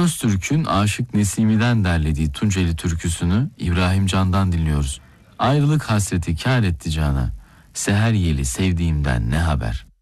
Öztürk'ün Aşık Nesimi'den derlediği Tunceli türküsünü İbrahim Can'dan dinliyoruz. Ayrılık hasreti kâr etti cana, seher yeli sevdiğimden ne haber?